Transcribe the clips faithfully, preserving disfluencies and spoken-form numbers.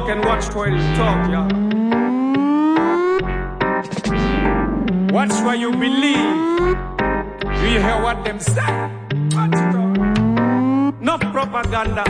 and watch while you talk, yeah. Watch what you believe. Do you hear what them say? Watch it all. No propaganda.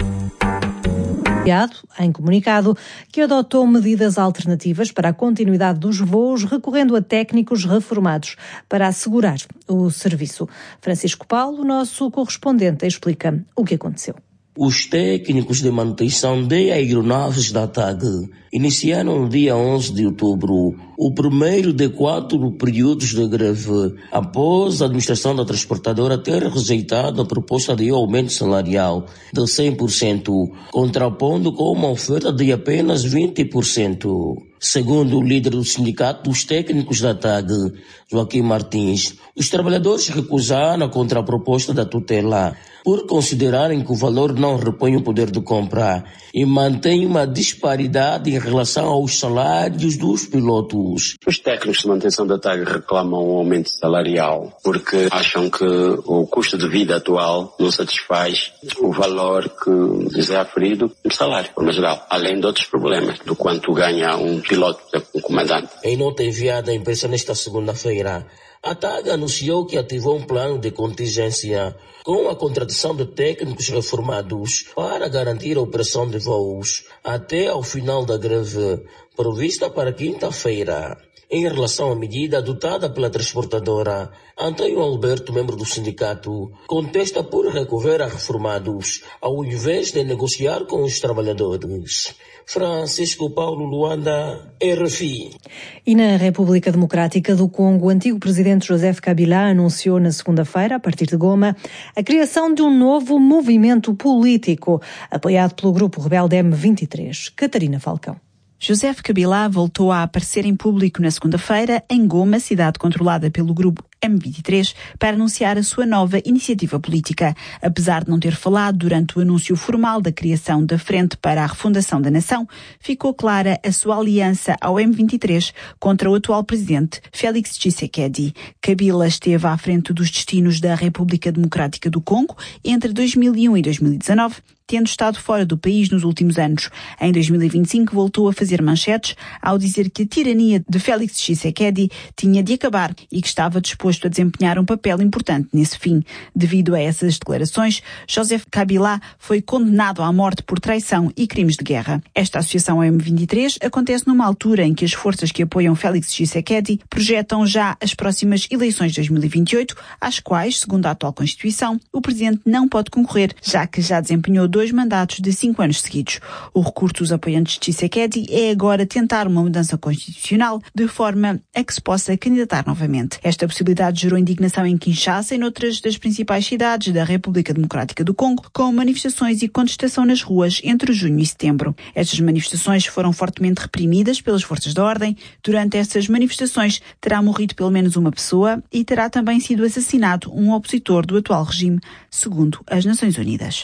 Em comunicado, que adotou medidas alternativas para a continuidade dos voos, recorrendo a técnicos reformados para assegurar o serviço. Francisco Paulo, nosso correspondente, explica o que aconteceu. Os técnicos de manutenção de aeronaves da T A G iniciaram no dia onze de outubro o primeiro de quatro períodos de greve, após a administração da transportadora ter rejeitado a proposta de aumento salarial de cem por cento, contrapondo com uma oferta de apenas vinte por cento. Segundo o líder do sindicato dos técnicos da T A G, Joaquim Martins, os trabalhadores recusaram a contraproposta da tutela por considerarem que o valor não repõe o poder de compra e mantém uma disparidade em relação aos salários dos pilotos. Os técnicos de manutenção da T A G reclamam um aumento salarial porque acham que o custo de vida atual não satisfaz o valor que lhes é aferido no salário, no geral, além de outros problemas, do quanto ganha um piloto, um comandante. Em nota enviada à imprensa nesta segunda-feira, a T A G anunciou que ativou um plano de contingência com a contratação de técnicos reformados para garantir a operação de voos até ao final da greve, prevista para quinta-feira. Em relação à medida adotada pela transportadora, Antônio Alberto, membro do sindicato, contesta por recorrer a reformados, ao invés de negociar com os trabalhadores. Francisco Paulo, Luanda, R F I. E na República Democrática do Congo, o antigo presidente Joseph Kabila anunciou na segunda-feira, a partir de Goma, a criação de um novo movimento político, apoiado pelo grupo rebelde M vinte e três. Catarina Falcão. Joseph Kabila voltou a aparecer em público na segunda-feira em Goma, cidade controlada pelo grupo M vinte e três, para anunciar a sua nova iniciativa política. Apesar de não ter falado durante o anúncio formal da criação da Frente para a Refundação da Nação, ficou clara a sua aliança ao M vinte e três contra o atual presidente Félix Tshisekedi. Kabila esteve à frente dos destinos da República Democrática do Congo entre dois mil e um e dois mil e dezanove, tendo estado fora do país nos últimos anos. Em dois mil e vinte e cinco voltou a fazer manchetes ao dizer que a tirania de Félix Tshisekedi tinha de acabar e que estava disposto a desempenhar um papel importante nesse fim. Devido a essas declarações, Joseph Kabila foi condenado à morte por traição e crimes de guerra. Esta associação ao M vinte e três acontece numa altura em que as forças que apoiam Félix Tshisekedi projetam já as próximas eleições de dois mil e vinte e oito, às quais, segundo a atual Constituição, o presidente não pode concorrer, já que já desempenhou dois dois mandatos de cinco anos seguidos. O recurso dos apoiantes de Tshisekedi é agora tentar uma mudança constitucional de forma a que se possa candidatar novamente. Esta possibilidade gerou indignação em Kinshasa e noutras das principais cidades da República Democrática do Congo, com manifestações e contestação nas ruas entre junho e setembro. Estas manifestações foram fortemente reprimidas pelas forças da ordem. Durante essas manifestações terá morrido pelo menos uma pessoa e terá também sido assassinado um opositor do atual regime, segundo as Nações Unidas.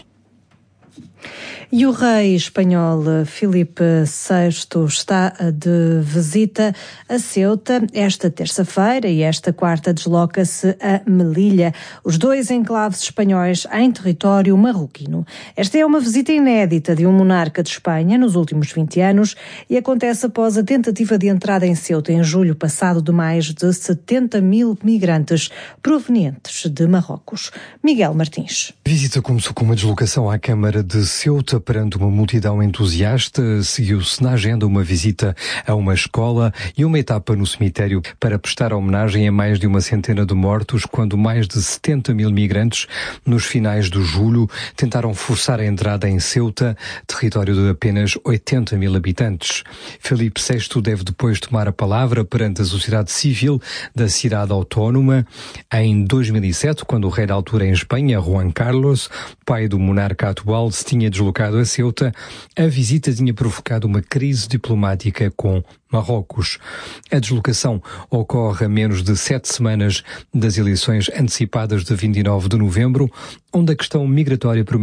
E o rei espanhol Filipe sexto está de visita a Ceuta esta terça-feira e esta quarta desloca-se a Melilla, os dois enclaves espanhóis em território marroquino. Esta é uma visita inédita de um monarca de Espanha nos últimos vinte anos e acontece após a tentativa de entrada em Ceuta em julho passado de mais de setenta mil migrantes provenientes de Marrocos. Miguel Martins. A visita começou com uma deslocação à Câmara de Ceuta perante uma multidão entusiasta. Seguiu-se na agenda uma visita a uma escola e uma etapa no cemitério para prestar homenagem a mais de uma centena de mortos quando mais de setenta mil migrantes, nos finais de julho, tentaram forçar a entrada em Ceuta, território de apenas oitenta mil habitantes. Filipe sexto deve depois tomar a palavra perante a sociedade civil da cidade autónoma. Em dois mil e sete, quando o rei da altura em Espanha, Juan Carlos, pai do monarca atual, se tinha deslocado a Ceuta, a visita tinha provocado uma crise diplomática com Marrocos. A deslocação ocorre a menos de sete semanas das eleições antecipadas de vinte e nove de novembro, onde a questão migratória